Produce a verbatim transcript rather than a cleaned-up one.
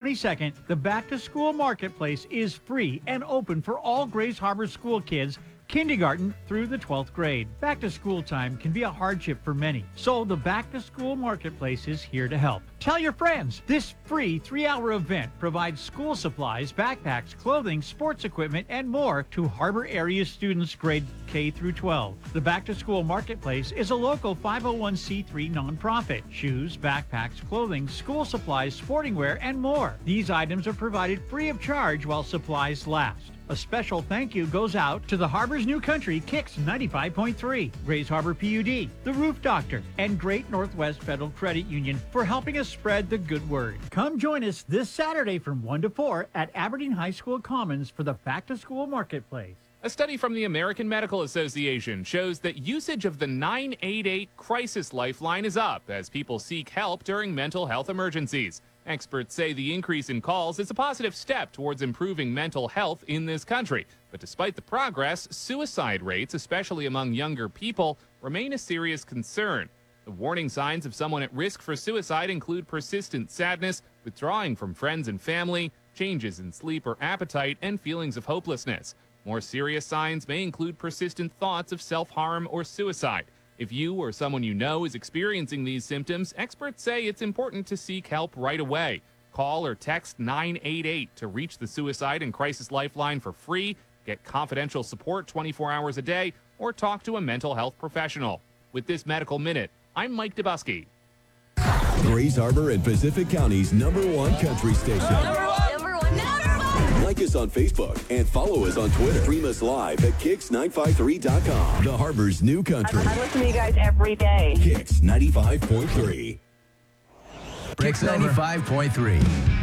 twenty-second, the Back to School Marketplace is free and open for all Grays Harbor school kids, kindergarten through the twelfth grade. Back to school time can be a hardship for many, so the Back to School Marketplace is here to help. Tell your friends. This free three-hour event provides school supplies, backpacks, clothing, sports equipment, and more to Harbor area students grade K through twelve. The Back to School Marketplace is a local five oh one c three nonprofit. Shoes, backpacks, clothing, school supplies, sporting wear, and more. These items are provided free of charge while supplies last. A special thank you goes out to the Harbor's New Country Kicks ninety-five point three, Grays Harbor P U D, The Roof Doctor, and Great Northwest Federal Credit Union for helping us spread the good word. Come join us this Saturday from one to four at Aberdeen High School Commons for the Back to School Marketplace. A study from the American Medical Association shows that usage of the nine eight eight crisis lifeline is up as people seek help during mental health emergencies. Experts say the increase in calls is a positive step towards improving mental health in this country. But despite the progress, suicide rates, especially among younger people, remain a serious concern. The warning signs of someone at risk for suicide include persistent sadness, withdrawing from friends and family, changes in sleep or appetite, and feelings of hopelessness. More serious signs may include persistent thoughts of self-harm or suicide. If you or someone you know is experiencing these symptoms, experts say it's important to seek help right away. Call or text nine eight eight to reach the Suicide and Crisis Lifeline for free, get confidential support twenty-four hours a day, or talk to a mental health professional. With this Medical Minute, I'm Mike Dubusky. Grays Harbor and Pacific County's number one country station. Number one! Number one! Number one! Like us on Facebook and follow us on Twitter. Stream us live at kicks nine five three dot com. The Harbor's New Country. I listen to you guys every day. Kicks ninety-five point three. Kicks ninety-five point three.